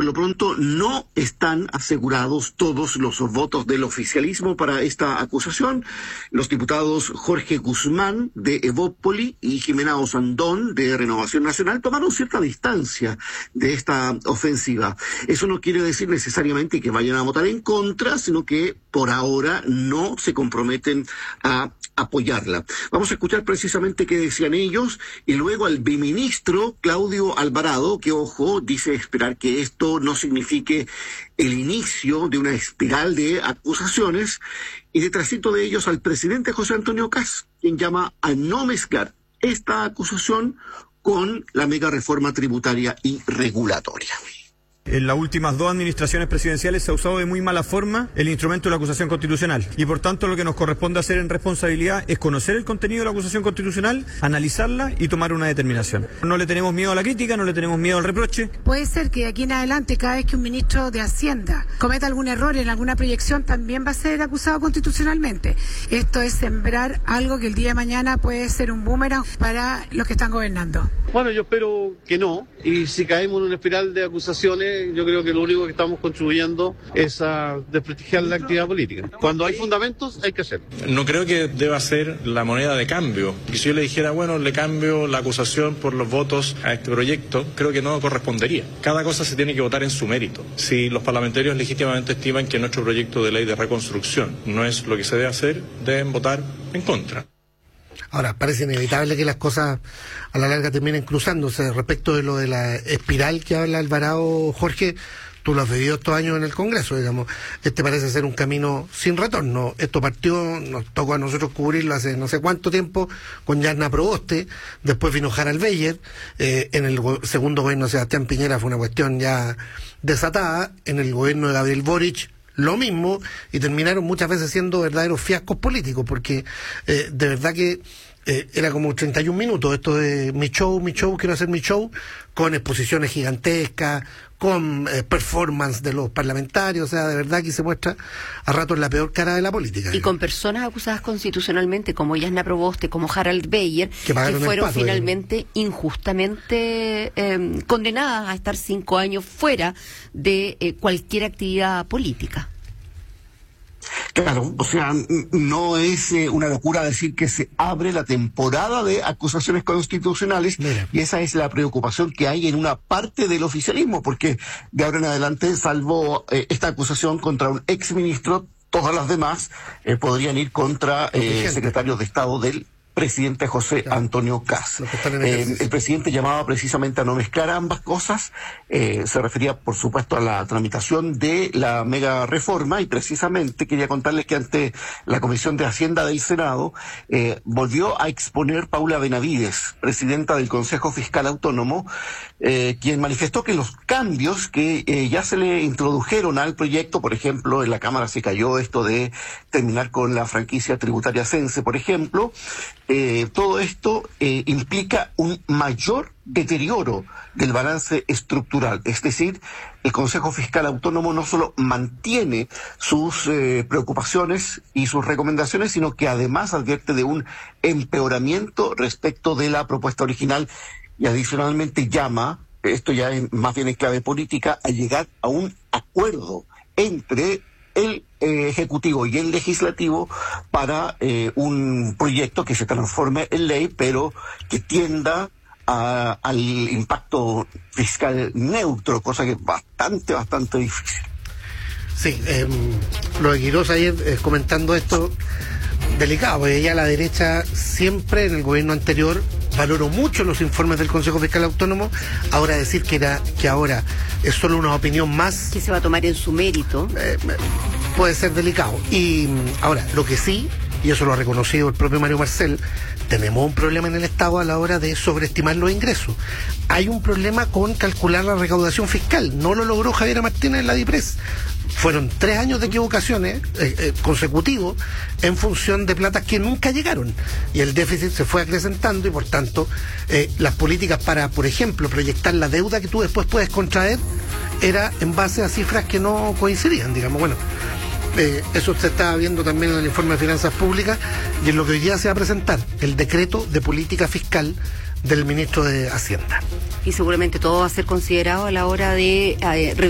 por lo pronto no están asegurados todos los votos del oficialismo para esta acusación. Los diputados Jorge Guzmán de Evópoli y Jimena Osandón de Renovación Nacional tomaron cierta distancia de esta ofensiva. Eso no quiere decir necesariamente que vayan a votar en contra, sino que por ahora no se comprometen a apoyarla. Vamos a escuchar precisamente qué decían ellos y luego al biministro Claudio Alvarado, que ojo, dice esperar que esto no signifique el inicio de una espiral de acusaciones, y detrásito de ellos al presidente José Antonio Kast, quien llama a no mezclar esta acusación con la mega reforma tributaria y regulatoria. En las últimas 2 administraciones presidenciales se ha usado de muy mala forma el instrumento de la acusación constitucional y por tanto lo que nos corresponde hacer en responsabilidad es conocer el contenido de la acusación constitucional, analizarla y tomar una determinación. No le tenemos miedo a la crítica, no le tenemos miedo al reproche. Puede ser que de aquí en adelante cada vez que un ministro de Hacienda cometa algún error en alguna proyección también va a ser acusado constitucionalmente. Esto es sembrar algo que el día de mañana puede ser un boomerang para los que están gobernando. Bueno, yo espero que no, y si caemos en una espiral de acusaciones, yo creo que lo único que estamos contribuyendo es a desprestigiar la actividad política. Cuando hay fundamentos, hay que hacerlo. No creo que deba ser la moneda de cambio. Y si yo le dijera, bueno, le cambio la acusación por los votos a este proyecto, creo que no correspondería. Cada cosa se tiene que votar en su mérito. Si los parlamentarios legítimamente estiman que nuestro proyecto de ley de reconstrucción no es lo que se debe hacer, deben votar en contra. Ahora, parece inevitable que las cosas a la larga terminen cruzándose. Respecto de lo de la espiral que habla Alvarado, Jorge, tú lo has vivido estos años en el Congreso, digamos. Este parece ser un camino sin retorno. Esto partió, nos tocó a nosotros cubrirlo hace no sé cuánto tiempo con Yarna Proboste, después vino Harald Beyer, en el segundo gobierno de Sebastián Piñera fue una cuestión ya desatada, en el gobierno de Gabriel Boric lo mismo, y terminaron muchas veces siendo verdaderos fiascos políticos, porque de verdad que era como 31 minutos esto de mi show, quiero hacer mi show, con exposiciones gigantescas, con performance de los parlamentarios, o sea, de verdad que se muestra a ratos la peor cara de la política. Y con personas acusadas constitucionalmente, como Yarna Proboste, como Harald Beyer, que fueron finalmente injustamente condenadas a estar 5 años fuera de cualquier actividad política. Claro, o sea, no es una locura decir que se abre la temporada de acusaciones constitucionales. Mira. Y esa es la preocupación que hay en una parte del oficialismo, porque de ahora en adelante, salvo esta acusación contra un exministro, todas las demás podrían ir contra secretarios de Estado del presidente José Antonio Kast. El presidente llamaba precisamente a no mezclar ambas cosas, se refería por supuesto a la tramitación de la mega reforma, y precisamente quería contarles que ante la Comisión de Hacienda del Senado volvió a exponer Paula Benavides, presidenta del Consejo Fiscal Autónomo, quien manifestó que los cambios que ya se le introdujeron al proyecto, por ejemplo, en la Cámara se cayó esto de terminar con la franquicia tributaria Cense, por ejemplo, todo esto implica un mayor deterioro del balance estructural. Es decir, el Consejo Fiscal Autónomo no solo mantiene sus preocupaciones y sus recomendaciones, sino que además advierte de un empeoramiento respecto de la propuesta original, y adicionalmente llama, esto ya es más bien en clave política, a llegar a un acuerdo entre el Ejecutivo y el Legislativo para un proyecto que se transforme en ley, pero que tienda al impacto fiscal neutro, cosa que es bastante difícil. Sí, lo de Quirós ayer comentando esto, delicado, porque ya la derecha siempre en el gobierno anterior valoró mucho los informes del Consejo Fiscal Autónomo. Ahora decir que ahora es solo una opinión más, que se va a tomar en su mérito, puede ser delicado. Y ahora, lo que sí, y eso lo ha reconocido el propio Mario Marcel, tenemos un problema en el Estado a la hora de sobreestimar los ingresos. Hay un problema con calcular la recaudación fiscal. No lo logró Javiera Martínez en la DIPRES. Fueron 3 años de equivocaciones consecutivos en función de platas que nunca llegaron, y el déficit se fue acrecentando, y por tanto las políticas para, por ejemplo, proyectar la deuda que tú después puedes contraer era en base a cifras que no coincidían, digamos. Bueno, eso se está viendo también en el informe de finanzas públicas, y en lo que hoy día se va a presentar el decreto de política fiscal del ministro de Hacienda. Y seguramente todo va a ser considerado a la hora de